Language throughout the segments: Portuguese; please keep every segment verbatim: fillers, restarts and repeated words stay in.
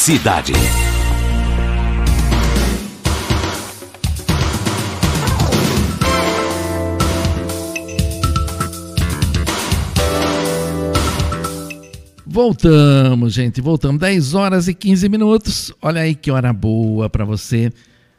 Cidade. Voltamos, gente, voltamos. dez horas e quinze minutos. Olha aí que hora boa para você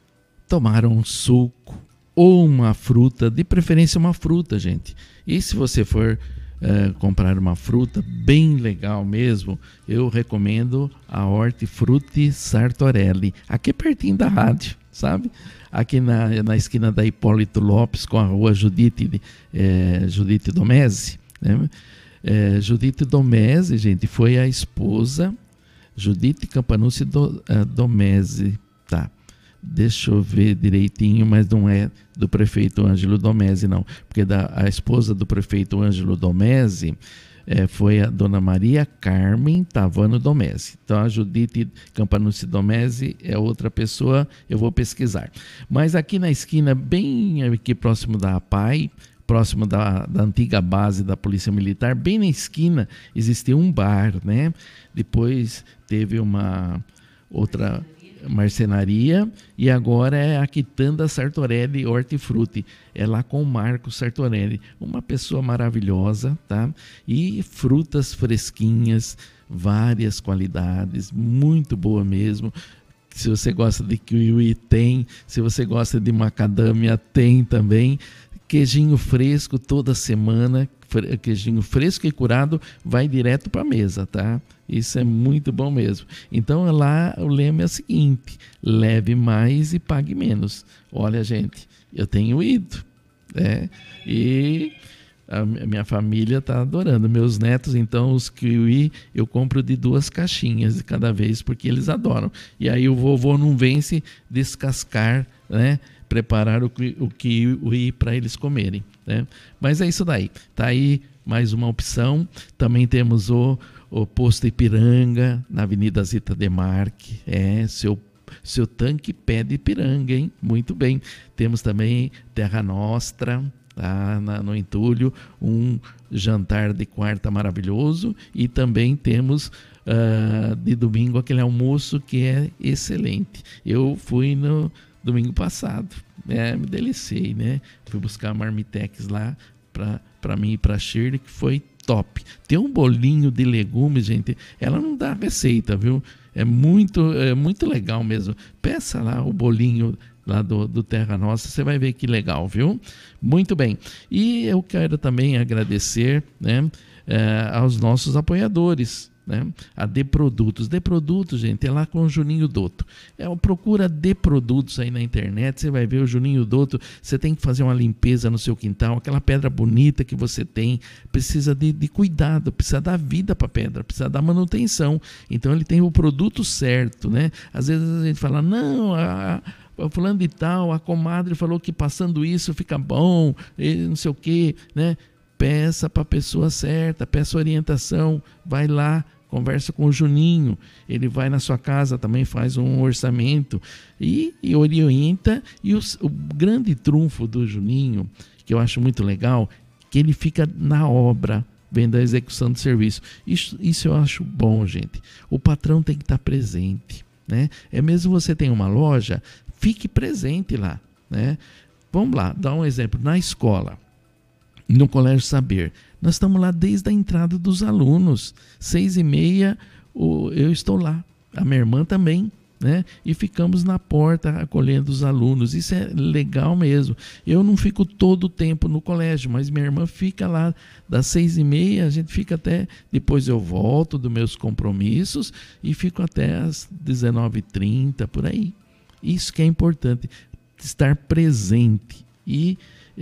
tomar um suco ou uma fruta, de preferência uma fruta, gente. E se você for uh, comprar uma fruta bem legal mesmo, eu recomendo a Hortifruti Sartorelli, aqui pertinho da rádio, sabe? Aqui na, na esquina da Hipólito Lopes com a rua Judite, eh, Judite Domese, né? É, Judite Domese, gente, foi a esposa Judite Campanucci do, uh, Domese, tá? Deixa eu ver direitinho, mas não é do prefeito Ângelo Domese, não, porque da, a esposa do prefeito Ângelo Domese é, foi a dona Maria Carmen Tavano Domese. Então a Judite Campanucci Domese é outra pessoa, eu vou pesquisar. Mas aqui na esquina, bem aqui próximo da A P A I, próximo da, da antiga base da Polícia Militar, bem na esquina existia um bar, né? Depois teve uma outra marcenaria e agora é a Quitanda Sartorelli Hortifruti. É lá com o Marco Sartorelli, uma pessoa maravilhosa, tá? E frutas fresquinhas, várias qualidades, muito boa mesmo. Se você gosta de kiwi, tem. Se você gosta de macadâmia, tem também. Queijinho fresco toda semana, queijinho fresco e curado vai direto para a mesa, tá? Isso é muito bom mesmo. Então lá o lema é o seguinte: leve mais e pague menos. Olha, gente, eu tenho ido, né? E a minha família está adorando. Meus netos, então, os kiwi, eu compro de duas caixinhas de cada vez, porque eles adoram. E aí o vovô não vence descascar, né? Preparar o, o kiwi para eles comerem, né? Mas é isso daí. Tá aí mais uma opção. Também temos o, o posto Ipiranga, na Avenida Zita Demarque. É, seu, seu tanque pede Ipiranga, hein? Muito bem. Temos também Terra Nostra, tá? Na, no Entulho, um jantar de quarta maravilhoso. E também temos uh, de domingo aquele almoço que é excelente. Eu fui no domingo passado, é, me deliciei, né? Fui buscar marmitex lá para mim e para Shirley, que foi top. Tem um bolinho de legumes, gente, ela não dá receita, viu? É muito, é muito legal mesmo. Peça lá o bolinho lá do, do Terra Nossa, você vai ver que legal, viu? Muito bem. E eu quero também agradecer, né, é, aos nossos apoiadores, né? A D Produtos. D Produtos, gente, é lá com o Juninho Dotto. É, procura D Produtos aí na internet, você vai ver o Juninho Dotto. Você tem que fazer uma limpeza no seu quintal, aquela pedra bonita que você tem, precisa de, de cuidado, precisa dar vida para a pedra, precisa dar manutenção. Então ele tem o produto certo, né? Às vezes a gente fala, não, a, a fulano de tal, a comadre falou que passando isso fica bom, e não sei o quê, né? Peça para a pessoa certa, peça orientação, vai lá, conversa com o Juninho, ele vai na sua casa também, faz um orçamento e, e orienta. E os, o grande trunfo do Juninho, que eu acho muito legal, que ele fica na obra, vendo a execução do serviço. Isso, isso eu acho bom, gente. O patrão tem que estar presente, né? É mesmo você tem uma loja, fique presente lá, né? Vamos lá, dar um exemplo. Na escola, no Colégio Saber, nós estamos lá desde a entrada dos alunos. Seis e meia, o, eu estou lá. A minha irmã também, né? E ficamos na porta acolhendo os alunos. Isso é legal mesmo. Eu não fico todo o tempo no colégio, mas minha irmã fica lá das seis e meia, a gente fica até... Depois eu volto dos meus compromissos e fico até às dezenove e trinta, por aí. Isso que é importante, estar presente. E...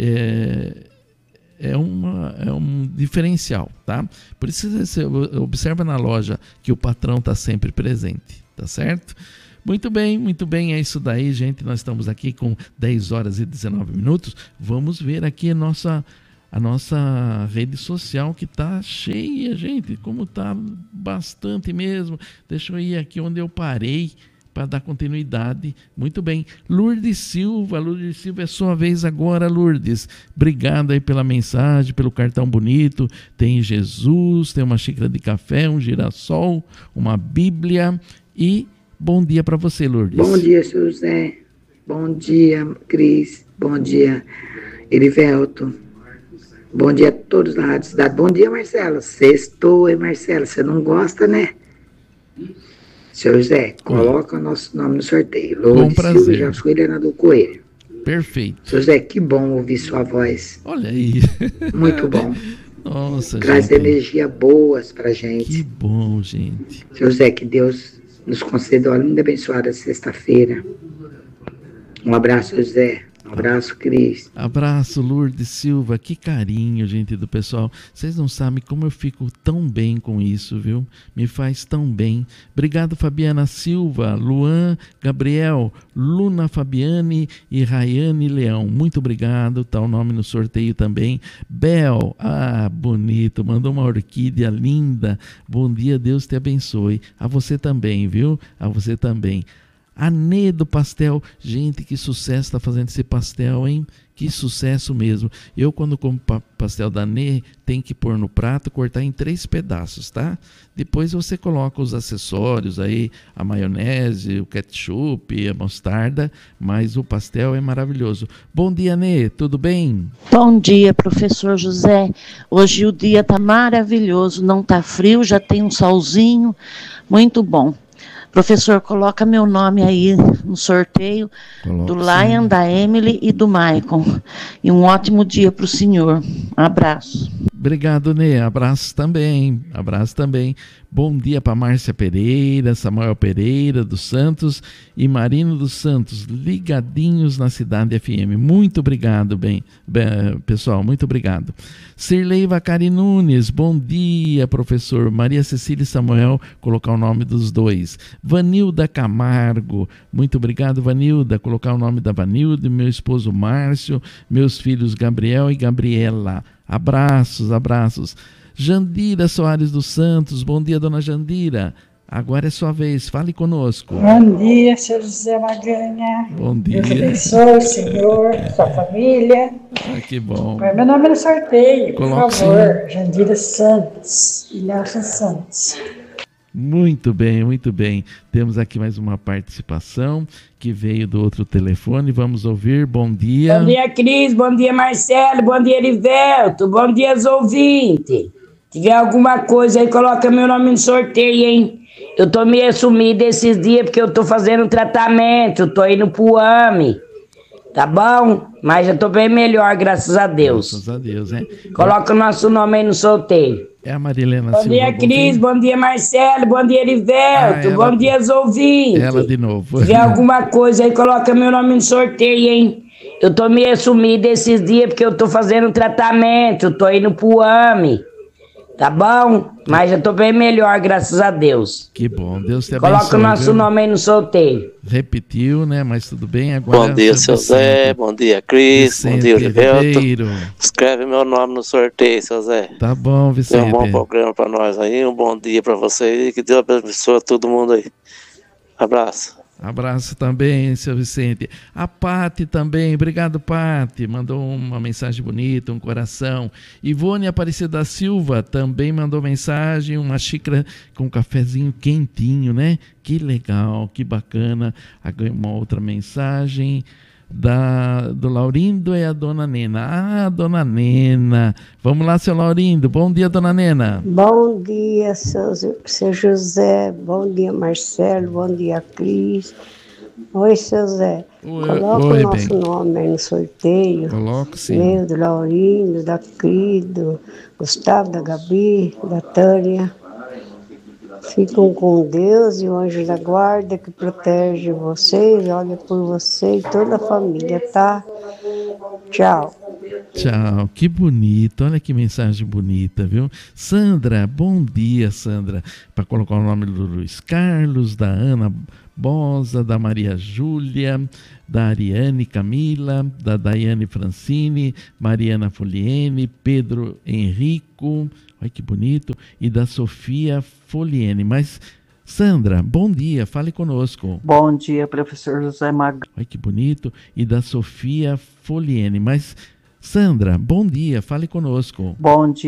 É, É, uma, é um diferencial, tá? Por isso você observa na loja que o patrão está sempre presente, tá certo? Muito bem, muito bem, é isso daí, gente. Nós estamos aqui com dez horas e dezenove minutos. Vamos ver aqui a nossa, a nossa rede social, que está cheia, gente, como está bastante mesmo. Deixa eu ir aqui onde eu parei para dar continuidade. Muito bem. Lourdes Silva, Lourdes Silva, é sua vez agora, Lourdes. Obrigado aí pela mensagem, pelo cartão bonito. Tem Jesus, tem uma xícara de café, um girassol, uma Bíblia e Bom dia para você, Lourdes. Bom dia, seu José. Bom dia, Cris. Bom dia, Erivelto. Bom dia a todos na Rádio Cidade. Bom dia, Marcelo. Sextou, hein, Marcelo? Você não gosta, né? Seu José, coloca o nosso nome no sorteio. Com prazer. Já sou Helena do Coelho. Perfeito. Seu José, que bom ouvir sua voz. Olha aí. Muito bom. Nossa, Traz gente. energia boas pra gente. Que bom, gente. Seu José, que Deus nos conceda uma linda abençoada sexta-feira. Um abraço, José. Um abraço, Cris. Abraço, Lourdes Silva. Que carinho, gente do pessoal. Vocês não sabem como eu fico tão bem com isso, viu? Me faz tão bem. Obrigado, Fabiana Silva, Luan, Gabriel, Luna Fabiane e Rayane Leão. Muito obrigado. Tá o nome no sorteio também. Bel, ah, bonito. Mandou uma orquídea linda. Bom dia, Deus te abençoe. A você também, viu? A você também. A Nê do pastel, gente, que sucesso está fazendo esse pastel, hein? Que sucesso mesmo. Eu, quando como pa- pastel da Nê, tem que pôr no prato, cortar em três pedaços, tá? Depois você coloca os acessórios aí, a maionese, o ketchup, a mostarda, mas o pastel é maravilhoso. Bom dia, Nê, tudo bem? Bom dia, professor José. Hoje o dia está maravilhoso, não está frio, já tem um solzinho, muito bom. Professor, coloca meu nome aí no sorteio. Coloque, do Lion, sim. Da Emily e do Maicon. E um ótimo dia para o senhor. Um abraço. Obrigado, Nê. Abraço também. Abraço também. Bom dia para Márcia Pereira, Samuel Pereira dos Santos e Marino dos Santos, ligadinhos na Cidade F M. Muito obrigado, bem, bem pessoal, muito obrigado. Sirlei Vacari Nunes, bom dia, professor. Maria Cecília e Samuel, colocar o nome dos dois. Vanilda Camargo, muito obrigado, Vanilda, colocar o nome da Vanilda, meu esposo Márcio, meus filhos Gabriel e Gabriela. Abraços, abraços. Jandira Soares dos Santos, bom dia, dona Jandira. Agora é sua vez, fale conosco. Bom dia, seu José Maganha. Bom dia. Deus abençoe, Senhor, sua família. Ah, que bom. Põe meu nome é no sorteio, Coloque, por favor. sim. Jandira Santos e Nelson Santos. Muito bem, muito bem. Temos aqui mais uma participação que veio do outro telefone. Vamos ouvir. Bom dia. Bom dia, Cris. Bom dia, Marcelo. Bom dia, Erivelto. Bom dia, os ouvintes. Se tiver alguma coisa aí, coloca meu nome no sorteio, hein? Eu tô meio sumida esses dias porque eu tô fazendo um tratamento. Tô indo pro A M E. Tá bom? Mas já tô bem melhor, graças a Deus. Graças a Deus, né? Coloca o nosso nome aí no sorteio. É a Marilena Bom Silva. dia, Cris. Bom dia, Marcelo. Bom dia, Erivelto. Ah, ela... Bom dia, os ouvintes. Ela de novo. Se tiver alguma coisa aí, coloca meu nome no sorteio, hein? Eu tô meio sumida esses dias porque eu tô fazendo um tratamento. Tô indo pro A M E. Tá bom? Mas já tô bem melhor, graças a Deus. Que bom, Deus te abençoe. Coloca o nosso viu? nome aí no sorteio. Repetiu, né? Mas tudo bem. Agora bom dia, seu Zé. Bom dia, Cris. Bom dia, Erivelto. Escreve meu nome no sorteio, seu Zé. Tá bom, Vicente. Tem um bom programa pra nós aí. Um bom dia pra vocês. Que Deus abençoe todo mundo aí. Abraço. Abraço também, seu Vicente. A Pati também, obrigado, Pati. Mandou uma mensagem bonita, um coração. Ivone Aparecida da Silva também mandou mensagem, uma xícara com um cafezinho quentinho, né? Que legal, que bacana. Agora uma outra mensagem da, do Laurindo e a dona Nena. Ah, dona Nena. Vamos lá, seu Laurindo. Bom dia, dona Nena. Bom dia, seu, seu José. Bom dia, Marcelo. Bom dia, Cris. Oi, seu Zé. Oi, Coloca oi, o nosso bem. nome aí no sorteio. Coloco, sim. Meu, do Laurindo, da Cris, do Gustavo, da Gabi, da Tânia. Ficam com Deus e o anjo da guarda que protege vocês, olha por você e toda a família, tá? Tchau. Tchau, que bonito, olha que mensagem bonita, viu? Sandra, bom dia, Sandra. Para colocar o nome do Luiz Carlos, da Ana Bosa, da Maria Júlia, da Ariane Camila, da Daiane Francine, Mariana Foliene, Pedro Henrico, olha que bonito, e da Sofia Foliene. Mas, Sandra, bom dia, fale conosco. Bom dia, professor José Magalhães. Olha que bonito, e da Sofia Foliene. Mas, Sandra, bom dia, fale conosco. Bom dia.